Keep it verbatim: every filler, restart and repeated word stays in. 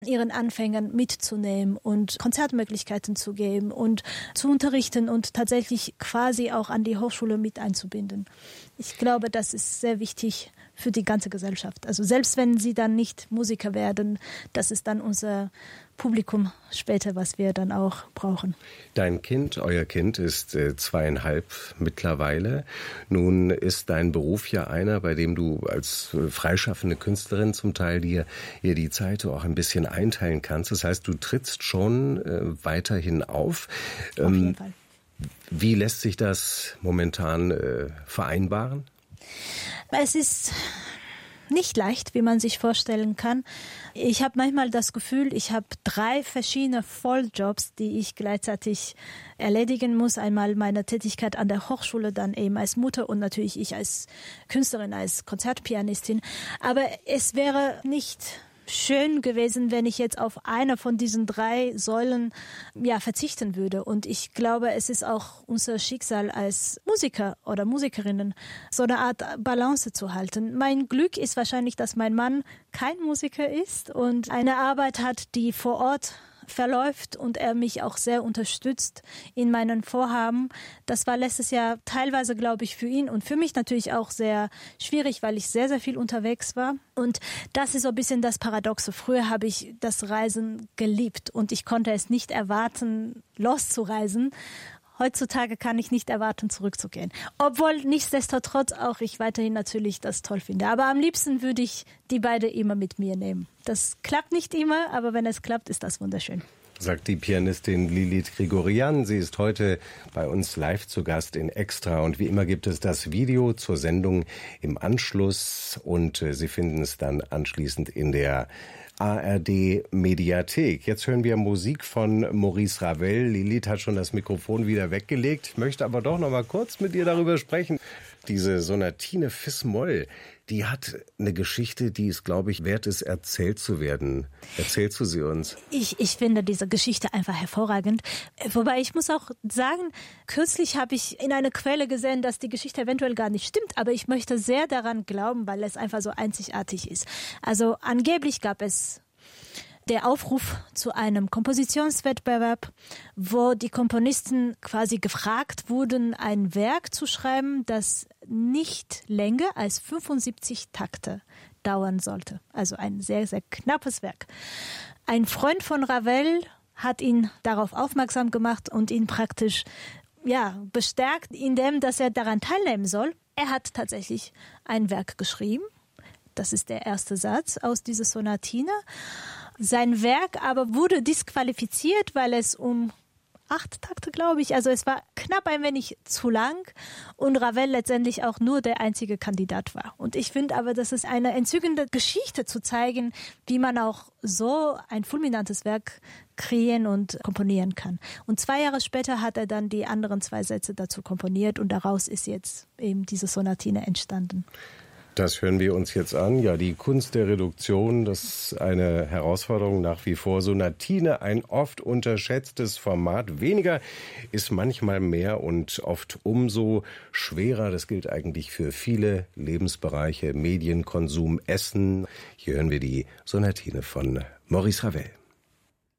ihren Anfängern mitzunehmen und Konzertmöglichkeiten zu geben und zu unterrichten und tatsächlich quasi auch an die Hochschule mit einzubinden. Ich glaube, das ist sehr wichtig für die ganze Gesellschaft. Also selbst wenn sie dann nicht Musiker werden, das ist dann unser Publikum später, was wir dann auch brauchen. Dein Kind, euer Kind ist äh, zweieinhalb mittlerweile. Nun ist dein Beruf ja einer, bei dem du als äh, freischaffende Künstlerin zum Teil dir, dir die Zeit auch ein bisschen einteilen kannst. Das heißt, du trittst schon äh, weiterhin auf. Ähm, Auf jeden Fall. Wie lässt sich das momentan äh, vereinbaren? Es ist nicht leicht, wie man sich vorstellen kann. Ich habe manchmal das Gefühl, ich habe drei verschiedene Volljobs, die ich gleichzeitig erledigen muss. Einmal meine Tätigkeit an der Hochschule, dann eben als Mutter und natürlich ich als Künstlerin, als Konzertpianistin. Aber es wäre nicht schön gewesen, wenn ich jetzt auf eine von diesen drei Säulen ja verzichten würde. Und ich glaube, es ist auch unser Schicksal als Musiker oder Musikerinnen, so eine Art Balance zu halten. Mein Glück ist wahrscheinlich, dass mein Mann kein Musiker ist und eine Arbeit hat, die vor Ort verläuft und er mich auch sehr unterstützt in meinen Vorhaben. Das war letztes Jahr teilweise, glaube ich, für ihn und für mich natürlich auch sehr schwierig, weil ich sehr, sehr viel unterwegs war. Und das ist so ein bisschen das Paradoxe. Früher habe ich das Reisen geliebt und ich konnte es nicht erwarten, loszureisen. Heutzutage kann ich nicht erwarten, zurückzugehen. Obwohl nichtsdestotrotz auch ich weiterhin natürlich das toll finde. Aber am liebsten würde ich die beiden immer mit mir nehmen. Das klappt nicht immer, aber wenn es klappt, ist das wunderschön. Sagt die Pianistin Lilith Grigorian. Sie ist heute bei uns live zu Gast in Extra. Und wie immer gibt es das Video zur Sendung im Anschluss. Und Sie finden es dann anschließend in der A R D-Mediathek. Jetzt hören wir Musik von Maurice Ravel. Lilith hat schon das Mikrofon wieder weggelegt. Ich möchte aber doch noch mal kurz mit ihr darüber sprechen. Diese Sonatine Fis-Moll, die hat eine Geschichte, die es, glaube ich, wert ist, erzählt zu werden. Erzählst du sie uns? Ich, ich finde diese Geschichte einfach hervorragend. Wobei ich muss auch sagen, kürzlich habe ich in einer Quelle gesehen, dass die Geschichte eventuell gar nicht stimmt. Aber ich möchte sehr daran glauben, weil es einfach so einzigartig ist. Also angeblich gab es der Aufruf zu einem Kompositionswettbewerb, wo die Komponisten quasi gefragt wurden, ein Werk zu schreiben, das nicht länger als fünfundsiebzig Takte dauern sollte. Also ein sehr, sehr knappes Werk. Ein Freund von Ravel hat ihn darauf aufmerksam gemacht und ihn praktisch ja, bestärkt, indem dass er daran teilnehmen soll. Er hat tatsächlich ein Werk geschrieben. Das ist der erste Satz aus dieser Sonatine. Sein Werk aber wurde disqualifiziert, weil es um acht Takte, glaube ich, also es war knapp ein wenig zu lang und Ravel letztendlich auch nur der einzige Kandidat war. Und ich finde aber, das ist eine entzückende Geschichte zu zeigen, wie man auch so ein fulminantes Werk kreieren und komponieren kann. Und zwei Jahre später hat er dann die anderen zwei Sätze dazu komponiert und daraus ist jetzt eben diese Sonatine entstanden. Das hören wir uns jetzt an. Ja, die Kunst der Reduktion, das ist eine Herausforderung nach wie vor. Sonatine, ein oft unterschätztes Format. Weniger ist manchmal mehr und oft umso schwerer. Das gilt eigentlich für viele Lebensbereiche, Medienkonsum, Essen. Hier hören wir die Sonatine von Maurice Ravel.